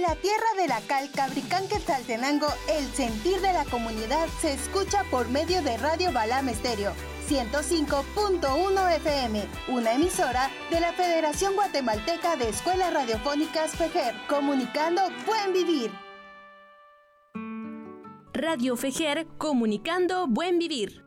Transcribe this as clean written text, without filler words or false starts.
la tierra de la cal Cabricán Quetzaltenango, el sentir de la comunidad se escucha por medio de Radio Balam Estéreo 105.1 FM, una emisora de la Federación Guatemalteca de Escuelas Radiofónicas FEJER, comunicando Buen Vivir. Radio FEJER, comunicando Buen Vivir.